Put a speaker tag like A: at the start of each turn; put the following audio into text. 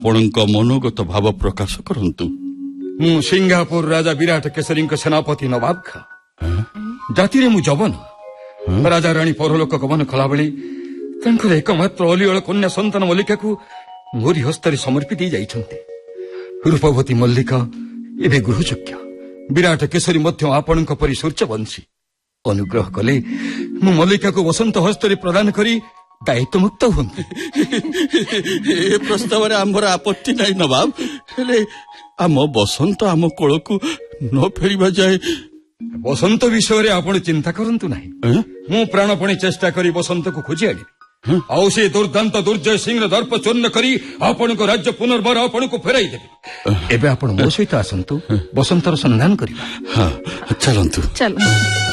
A: ଆପଣଙ୍କ ମନୋଗତ ଭାବ ପ୍ରକାଶ କରନ୍ତୁ।
B: ମୁଁ ସିଙ୍ଗାପୁର ରାଜା ବିରାଟ କେଶରୀଙ୍କ ସେନାପତି ନବାବ ଖାଁ। ଜାତିରେ ମୁଁ ଯବନ। ରାଜା ରାଣୀ ପରଲୋକ ଗମନ କଲାବେଳେ ତାଙ୍କର ଏକମାତ୍ର ଅଲିଅଳ କନ୍ୟା ସନ୍ତାନ ମଲ୍ଲିକାକୁ ମୋରି ହସ୍ତରେ ସମର୍ପି ଦେଇ ଯାଇଛନ୍ତି। ରୂପବତୀ ମଲ୍ଲିକା ଏବେ ଗୃହଯୋଗ୍ୟ। ବିରାଟ କେଶରୀ ମଧ୍ୟ ଆପଣଙ୍କ ପରି ସୂର୍ଯ୍ୟବଂଶୀ। ଅନୁଗ୍ରହ କଲେ ମୁଁ ମଲ୍ଲିକାକୁ ବସନ୍ତ ହସ୍ତରେ ପ୍ରଦାନ କରି ଦାୟିତ୍ୱମୁକ୍ତ ହୁଅନ୍ତି।
A: ଏ ପ୍ରସ୍ତାବରେ ଆମର ଆପତ୍ତି ନାହିଁ ନବାବ, ହେଲେ ଆମ ବସନ୍ତ ଆମ କୋଳକୁ ନ ଫେରିବା ଯାଏ।
B: ବସନ୍ତ ବିଷୟରେ ଆପଣ ଚିନ୍ତା କରନ୍ତୁ ନାହିଁ। ମୁଁ ପ୍ରାଣପଣେ ଚେଷ୍ଟା କରି ବସନ୍ତକୁ ଖୋଜି ଆଣିବି। ଆଉ ସେ ଦୁର୍ଦାନ୍ତ ଦୁର୍ଜୟ ସିଂର ଦର୍ପ ଚୂର୍ଣ୍ଣ କରି ଆପଣଙ୍କ ରାଜ୍ୟ ପୁନର୍ବାର ଆପଣଙ୍କୁ ଫେରାଇ ଦେବେ। ଏବେ ଆପଣ ମୋ ସହିତ ଆସନ୍ତୁ, ବସନ୍ତର ସନ୍ଧାନ କରିବା।
A: ଚାଲନ୍ତୁ।